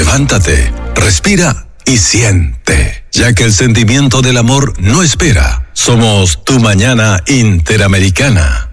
Levántate, respira y siente, ya que el sentimiento del amor no espera. Somos Tu Mañana Interamericana.